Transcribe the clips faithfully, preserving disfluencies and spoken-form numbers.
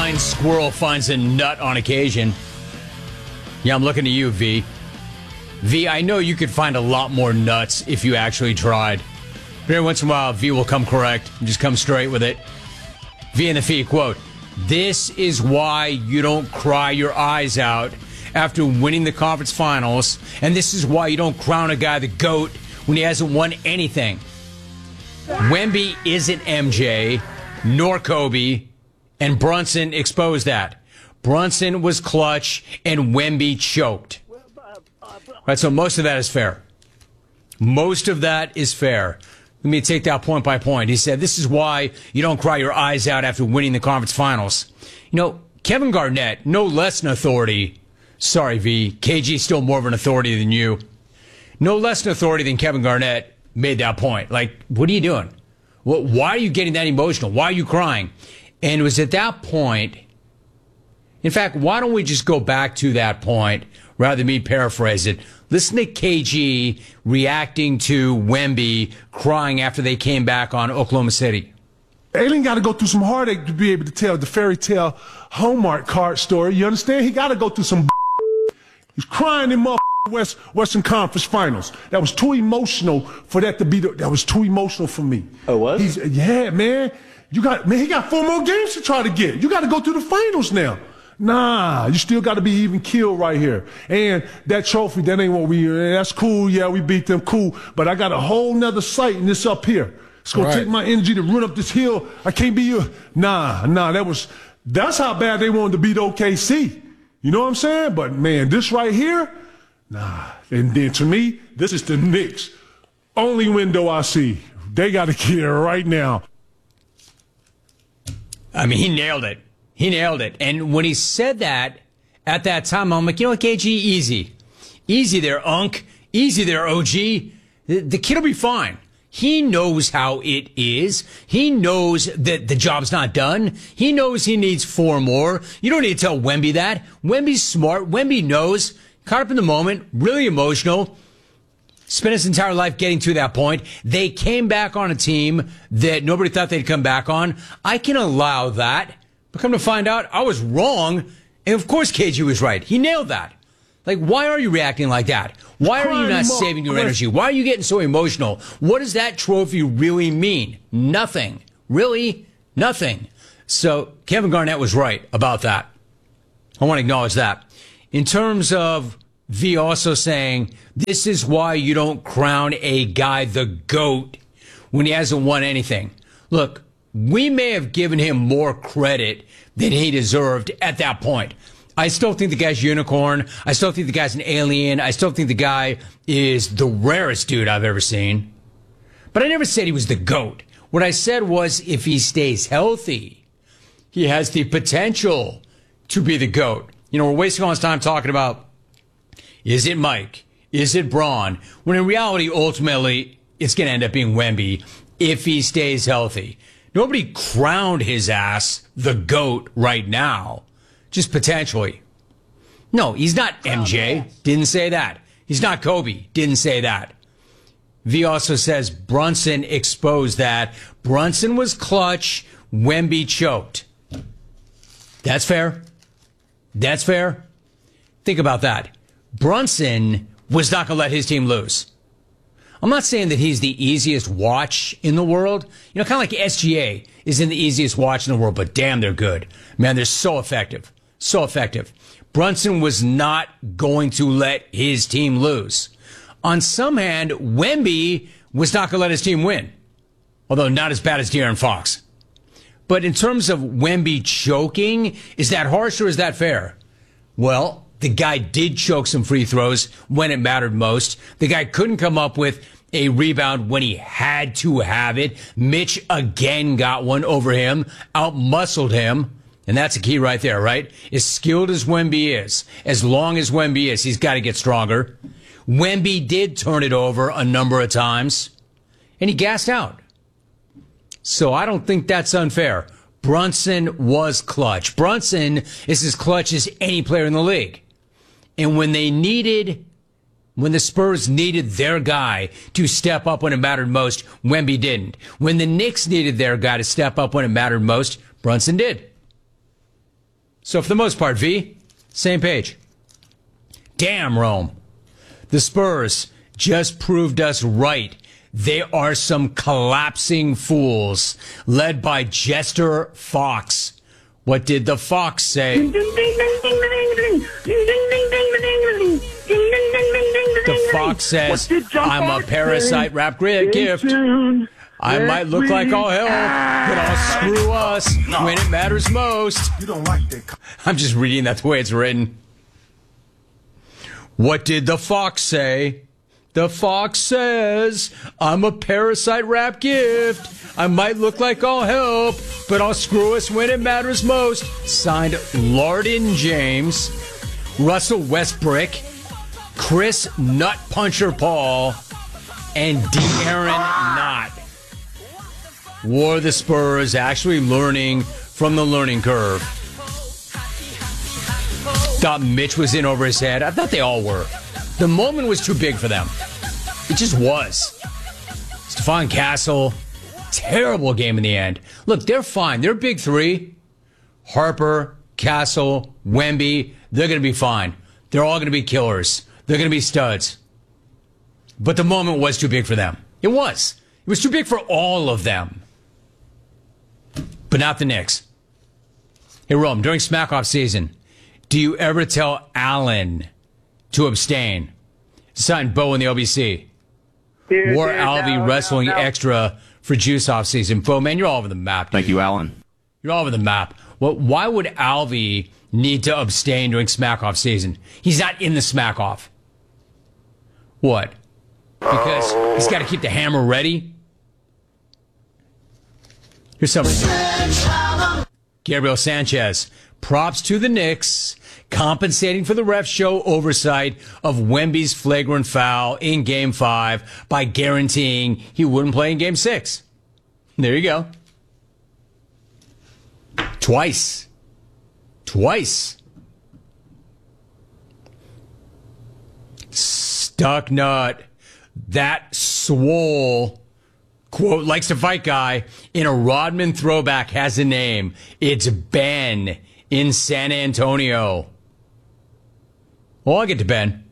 blind squirrel finds a nut on occasion. Yeah, I'm looking to you, V. V, I know you could find a lot more nuts if you actually tried. But every once in a while, V will come correct and just come straight with it. V and the Fee, quote, "This is why you don't cry your eyes out after winning the conference finals, and this is why you don't crown a guy the GOAT when he hasn't won anything. Wemby isn't M J, nor Kobe, and Brunson exposed that. Brunson was clutch, and Wemby choked." All right, so most of that is fair. Most of that is fair. Let me take that point by point. He said, this is why you don't cry your eyes out after winning the conference finals. You know, Kevin Garnett, no less an authority. Sorry, V. K G still more of an authority than you. No less an authority than Kevin Garnett made that point. Like, what are you doing? Well, why are you getting that emotional? Why are you crying? And it was at that point. In fact, why don't we just go back to that point rather than me paraphrase it? Listen to K G reacting to Wemby crying after they came back on Oklahoma City. Alien got to go through some heartache to be able to tell the fairy tale Hallmark card story. You understand? He got to go through some. He's crying in motherfucking West, Western Conference Finals. That was too emotional for that to be. The, that was too emotional for me. Oh, what? He's, yeah, man. You got man. He got four more games to try to get. You got to go through the finals now. Nah, you still got to be even killed right here. And that trophy, that ain't what we, that's cool. Yeah, we beat them, cool. But I got a whole nother sight in this up here. It's going right. to take my energy to run up this hill. I can't be you. Nah, nah, that was, that's how bad they wanted to beat O K C. You know what I'm saying? But man, this right here, nah. And then to me, this is the Knicks. Only window I see. They got to get it right now. I mean, he nailed it. He nailed it. And when he said that, at that time, I'm like, you know what, K G, easy. Easy there, Unk. Easy there, O G. The, the kid will be fine. He knows how it is. He knows that the job's not done. He knows he needs four more. You don't need to tell Wemby that. Wemby's smart. Wemby knows. Caught up in the moment. Really emotional. Spent his entire life getting to that point. They came back on a team that nobody thought they'd come back on. I can allow that. But come to find out, I was wrong. And of course K G was right. He nailed that. Like, why are you reacting like that? Why are you not saving your energy? Why are you getting so emotional? What does that trophy really mean? Nothing. Really? Nothing. So Kevin Garnett was right about that. I want to acknowledge that. In terms of V also saying, this is why you don't crown a guy the GOAT when he hasn't won anything. Look, we may have given him more credit than he deserved at that point. I still think the guy's unicorn. I still think the guy's an alien. I still think the guy is the rarest dude I've ever seen. But I never said he was the GOAT. What I said was if he stays healthy, he has the potential to be the GOAT. You know, we're wasting all this time talking about, is it Mike? Is it Braun? When in reality, ultimately, it's going to end up being Wemby if he stays healthy. Nobody crowned his ass the GOAT right now. Just potentially. No, he's not M J. Didn't say that. He's not Kobe. Didn't say that. V also says Brunson exposed that. Brunson was clutch. Wemby choked. That's fair. That's fair. Think about that. Brunson was not going to let his team lose. I'm not saying that he's the easiest watch in the world. You know, kind of like S G A isn't the easiest watch in the world, but damn, they're good. Man, they're so effective. So effective. Brunson was not going to let his team lose. On some hand, Wemby was not going to let his team win. Although not as bad as De'Aaron Fox. But in terms of Wemby choking, is that harsh or is that fair? Well, the guy did choke some free throws when it mattered most. The guy couldn't come up with a rebound when he had to have it. Mitch again got one over him, outmuscled him. And that's the key right there, right? As skilled as Wemby is, as long as Wemby is, he's got to get stronger. Wemby did turn it over a number of times, and he gassed out. So I don't think that's unfair. Brunson was clutch. Brunson is as clutch as any player in the league. And when they needed, when the Spurs needed their guy to step up when it mattered most, Wemby didn't. When the Knicks needed their guy to step up when it mattered most, Brunson did. So for the most part, V, same page. Damn, Rome. The Spurs just proved us right. They are some collapsing fools, led by Jester Fox. What did the Fox say? The Fox says, I'm a parasite wrapped gift. I might look like all hell, but I'll screw us when it matters most. You don't like that. I'm just reading that the way it's written. What did the Fox say? The Fox says, I'm a parasite wrapped gift. I might look like I'll help, but I'll screw us when it matters most. Signed Larden James, Russell Westbrook, Chris Nut Puncher Paul, and De'Aaron Knott. Were the Spurs actually learning from the learning curve? Thought Mitch was in over his head. I thought they all were. The moment was too big for them. It just was. Stephon Castle, terrible game in the end. Look, they're fine. They're big three. Harper, Castle, Wemby, they're going to be fine. They're all going to be killers. They're going to be studs. But the moment was too big for them. It was. It was too big for all of them. But not the Knicks. Hey, Rome, during Smack-Off season, do you ever tell Allen to abstain? Signed Bo in the O B C. Dude, War dude, Alvey no, wrestling no, no. extra for Juice off season. Bo, man, you're all over the map. Dude. Thank you, Alan. You're all over the map. Well, why would Alvey need to abstain during Smack-Off season? He's not in the Smack-Off. What? Because he's got to keep the hammer ready? Here's something. Gabriel Sanchez. Props to the Knicks, compensating for the ref show oversight of Wemby's flagrant foul in Game five by guaranteeing he wouldn't play in Game six. There you go. Twice. Twice. Stuck nut. That swole, quote, likes to fight guy in a Rodman throwback has a name. It's Ben in San Antonio. Well, I'll get to Ben.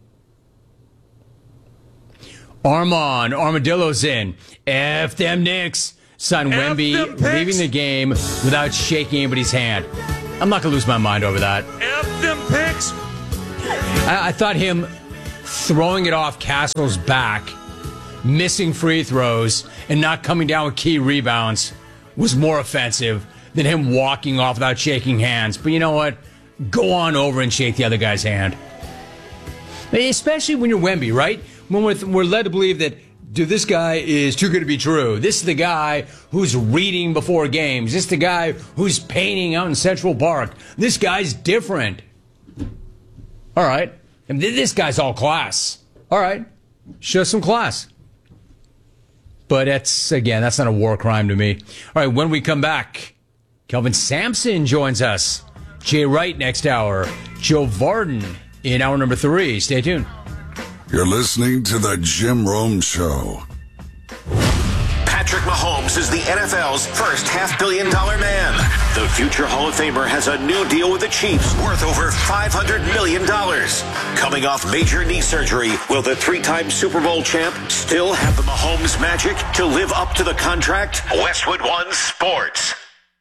Armand Armadillo's in. F them Knicks. Son Wemby leaving the game without shaking anybody's hand. I'm not going to lose my mind over that. F them picks. I, I thought him throwing it off Castle's back, missing free throws, and not coming down with key rebounds was more offensive than him walking off without shaking hands. But you know what? Go on over and shake the other guy's hand. Especially when you're Wemby, right? When we're, we're led to believe that, dude, this guy is too good to be true. This is the guy who's reading before games. This is the guy who's painting out in Central Park. This guy's different. All right. And this guy's all class. All right. Show some class. But that's, again, that's not a war crime to me. All right, when we come back, Kelvin Sampson joins us. Jay Wright next hour. Joe Varden in hour number three. Stay tuned. You're listening to The Jim Rome Show. Patrick Mahomes is the N F L's first half-billion dollar man. The future Hall of Famer has a new deal with the Chiefs worth over five hundred million dollars. Coming off major knee surgery, will the three-time Super Bowl champ still have the Mahomes magic to live up to the contract? Westwood One Sports.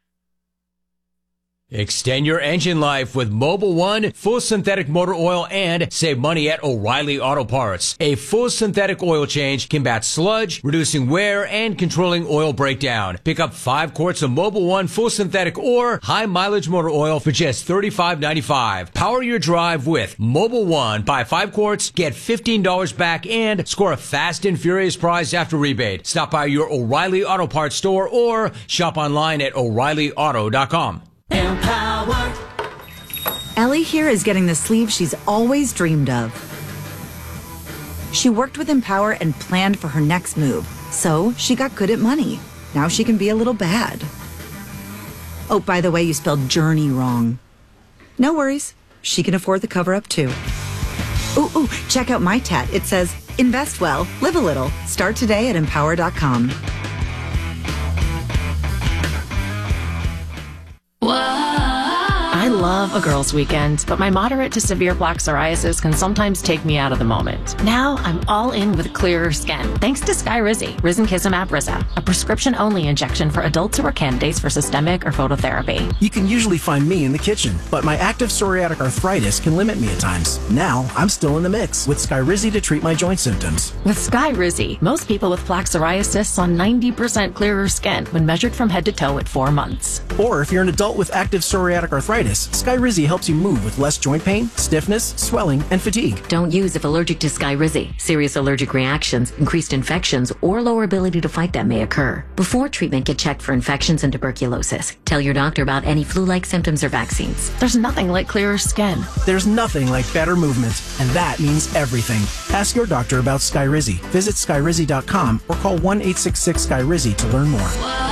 Extend your engine life with Mobil One full synthetic motor oil and save money at O'Reilly Auto Parts. A full synthetic oil change combats sludge, reducing wear and controlling oil breakdown. Pick up five quarts of Mobil One full synthetic or high mileage motor oil for just thirty-five ninety-five. Power your drive with Mobil One. Buy five quarts, get fifteen dollars back, and score a fast and furious prize after rebate. Stop by your O'Reilly Auto Parts store or shop online at O'Reilly Auto dot com. Empower. Ellie here is getting the sleeve she's always dreamed of. She worked with Empower and planned for her next move, so she got good at money. Now she can be a little bad. Oh, by the way, you spelled journey wrong. No worries. She can afford the cover-up, too. Ooh, ooh, check out my tat. It says, invest well, live a little. Start today at empower dot com. I love a girls' weekend, but my moderate to severe plaque psoriasis can sometimes take me out of the moment. Now I'm all in with clearer skin, thanks to Skyrizi, Risankizumab Riza, a prescription-only injection for adults who are candidates for systemic or phototherapy. You can usually find me in the kitchen, but my active psoriatic arthritis can limit me at times. Now I'm still in the mix with Skyrizi to treat my joint symptoms. With Skyrizi, most people with plaque psoriasis saw ninety percent clearer skin when measured from head to toe at four months. Or if you're an adult with active psoriatic arthritis, Skyrizi helps you move with less joint pain, stiffness, swelling, and fatigue. Don't use if allergic to Skyrizi. Serious allergic reactions, increased infections, or lower ability to fight them may occur. Before treatment, get checked for infections and tuberculosis. Tell your doctor about any flu-like symptoms or vaccines. There's nothing like clearer skin. There's nothing like better movement, and that means everything. Ask your doctor about Skyrizi. Visit Skyrizi dot com or call one eight six six Skyrizi to learn more.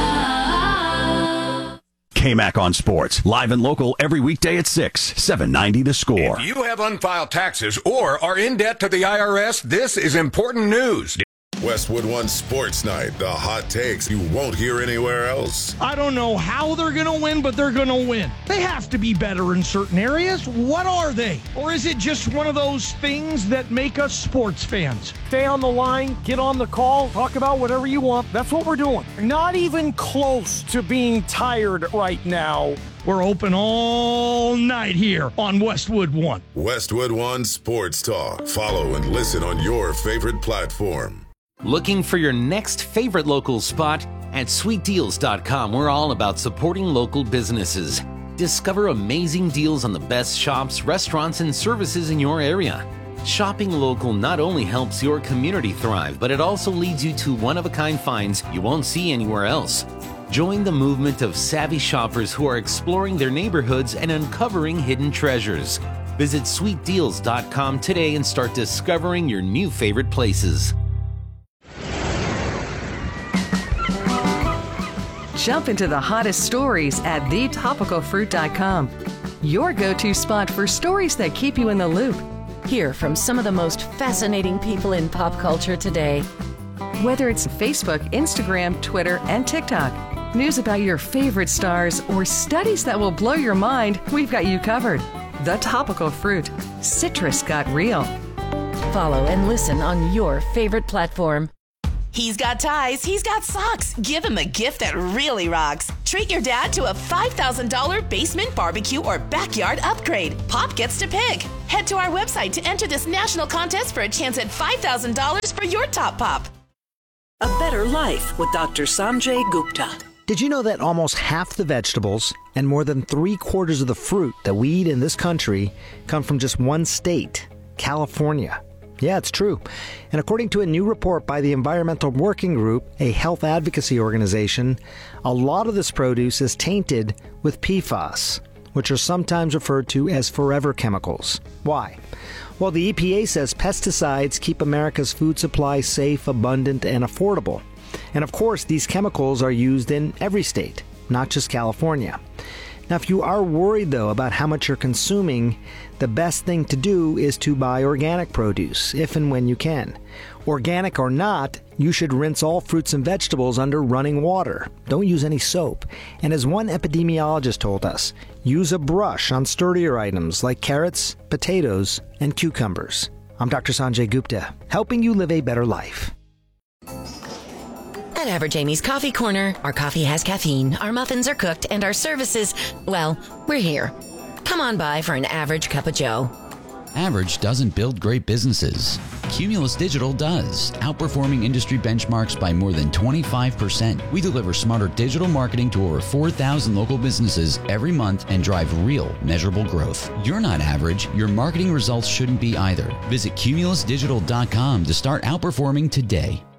K-Mac on Sports, live and local every weekday at six, seven ninety The Score. If you have unfiled taxes or are in debt to the I R S, this is important news. Westwood One Sports Night, the hot takes you won't hear anywhere else. I don't know how they're going to win, but they're going to win. They have to be better in certain areas. What are they? Or is it just one of those things that make us sports fans? Stay on the line, get on the call, talk about whatever you want. That's what we're doing. Not even close to being tired right now. We're open all night here on Westwood One. Westwood One Sports Talk. Follow and listen on your favorite platform. Looking for your next favorite local spot? At sweet deals dot com, we're all about supporting local businesses. Discover amazing deals on the best shops, restaurants, and services in your area. Shopping local not only helps your community thrive, but it also leads you to one-of-a-kind finds you won't see anywhere else. Join the movement of savvy shoppers who are exploring their neighborhoods and uncovering hidden treasures. Visit sweet deals dot com today and start discovering your new favorite places. Jump into the hottest stories at the topical fruit dot com. Your go-to spot for stories that keep you in the loop. Hear from some of the most fascinating people in pop culture today. Whether it's Facebook, Instagram, Twitter, and TikTok, news about your favorite stars, or studies that will blow your mind, we've got you covered. The Topical Fruit. Citrus got real. Follow and listen on your favorite platform. He's got ties, he's got socks. Give him a gift that really rocks. Treat your dad to a five thousand dollars basement barbecue or backyard upgrade. Pop gets to pick. Head to our website to enter this national contest for a chance at five thousand dollars for your top pop. A Better Life with Doctor Sanjay Gupta. Did you know that almost half the vegetables and more than three quarters of the fruit that we eat in this country come from just one state, California? Yeah, it's true. And according to a new report by the Environmental Working Group, a health advocacy organization, a lot of this produce is tainted with P FAS, which are sometimes referred to as forever chemicals. Why? Well, the E P A says pesticides keep America's food supply safe, abundant, and affordable. And of course, these chemicals are used in every state, not just California. Now, if you are worried, though, about how much you're consuming, the best thing to do is to buy organic produce, if and when you can. Organic or not, you should rinse all fruits and vegetables under running water. Don't use any soap. And as one epidemiologist told us, use a brush on sturdier items like carrots, potatoes, and cucumbers. I'm Doctor Sanjay Gupta, helping you live a better life. At Average Amy's Coffee Corner, our coffee has caffeine, our muffins are cooked, and our services, well, we're here. Come on by for an average cup of joe. Average doesn't build great businesses. Cumulus Digital does, outperforming industry benchmarks by more than twenty-five percent. We deliver smarter digital marketing to over four thousand local businesses every month and drive real, measurable growth. You're not average. Your marketing results shouldn't be either. Visit cumulus digital dot com to start outperforming today.